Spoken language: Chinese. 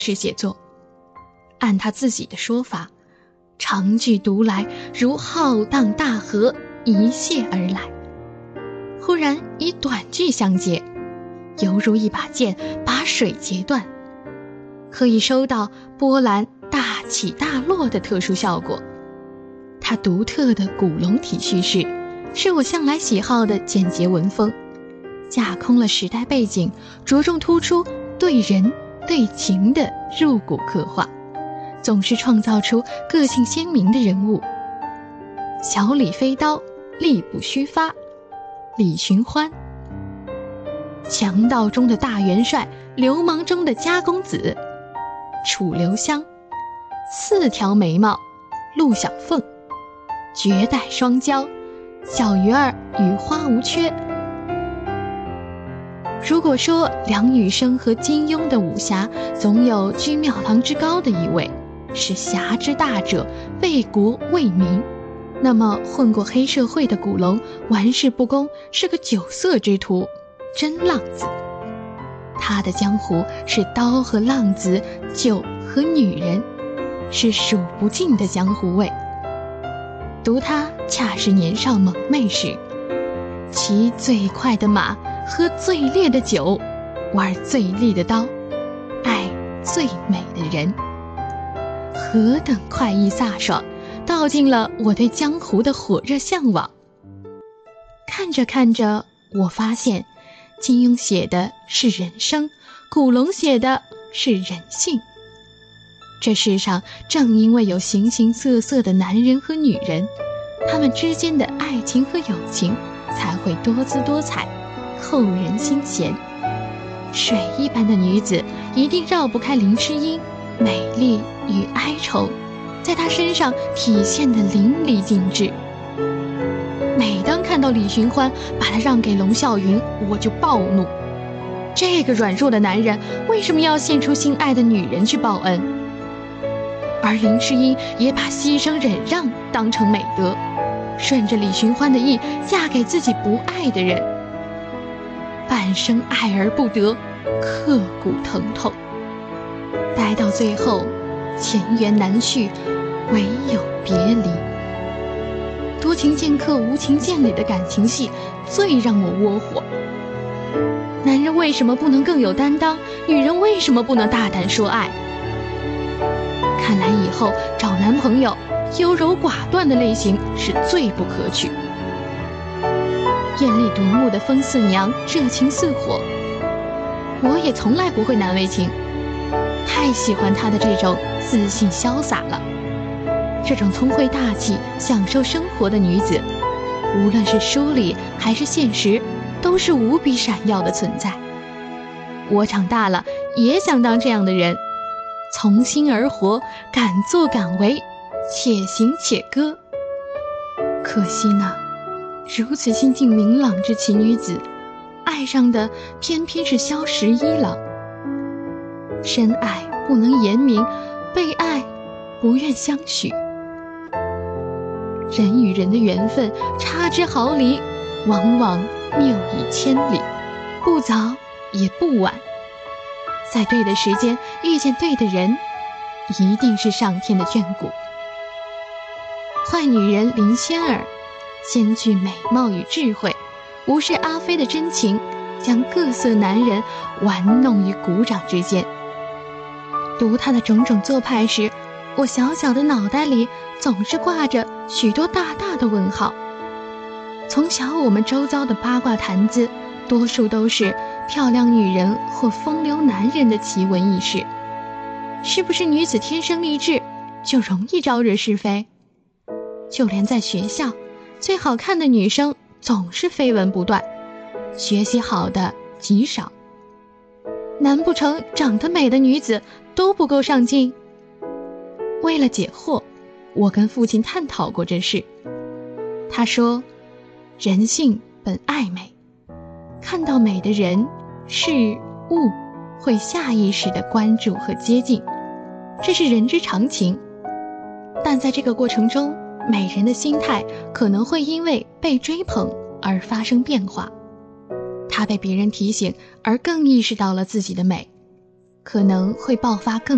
是写作。按他自己的说法，长句读来如浩荡大河一泻而来，忽然以短句相接，犹如一把剑把水截断，可以收到波澜大起大落的特殊效果。它独特的古龙体叙事是我向来喜好的简洁文风，架空了时代背景，着重突出对人对情的入骨刻画，总是创造出个性鲜明的人物。小李飞刀，力不虚发，李寻欢，强盗中的大元帅，流氓中的家公子，楚留香，四条眉毛，陆小凤，绝代双骄，小鱼儿与花无缺。如果说梁羽生和金庸的武侠总有居庙堂之高的意味，是侠之大者，为国为民，那么混过黑社会的古龙玩世不恭，是个酒色之徒，真浪子。他的江湖是刀和浪子，酒和女人，是数不尽的江湖味。读他恰是年少蒙昧时，骑最快的马，喝最烈的酒，玩最利的刀，爱最美的人，何等快意飒爽，道尽了我对江湖的火热向往。看着看着，我发现金庸写的是人生，古龙写的是人性。这世上正因为有形形色色的男人和女人，他们之间的爱情和友情才会多姿多彩，扣人心弦。水一般的女子一定绕不开林诗音美丽与哀愁，在她身上体现得淋漓尽致。每当看到李寻欢把她让给龙啸云，我就暴怒。这个软弱的男人为什么要献出心爱的女人去报恩？而林诗音也把牺牲忍让当成美德，顺着李寻欢的意嫁给自己不爱的人，半生爱而不得，刻骨疼痛。待到最后，前缘难续，唯有别离。多情剑客无情剑里的感情戏最让我窝火。男人为什么不能更有担当？女人为什么不能大胆说爱？看来以后找男朋友优柔寡断的类型是最不可取。艳丽夺目的风四娘热情似火，我也从来不会难为情，太喜欢她的这种自信潇洒了。这种聪慧大气享受生活的女子，无论是书里还是现实，都是无比闪耀的存在。我长大了也想当这样的人，从心而活，敢作敢为，且行且歌。可惜呢，如此心境明朗之奇女子，爱上的偏偏是萧十一郎。深爱不能言明，被爱不愿相许。人与人的缘分差之毫厘，往往谬以千里，不早也不晚。在对的时间遇见对的人，一定是上天的眷顾。坏女人林仙儿兼具美貌与智慧，无视阿飞的真情，将各色男人玩弄于股掌之间。读她的种种做派时，我小小的脑袋里总是挂着许多大大的问号。从小我们周遭的八卦谈资，多数都是漂亮女人或风流男人的奇闻异事。是不是女子天生丽质，就容易招惹是非？就连在学校，最好看的女生总是绯闻不断，学习好的极少。难不成长得美的女子都不够上进？为了解惑，我跟父亲探讨过这事。他说，人性本爱美，看到美的人事物会下意识地关注和接近，这是人之常情。但在这个过程中，美人的心态可能会因为被追捧而发生变化。她被别人提醒而更意识到了自己的美，可能会爆发更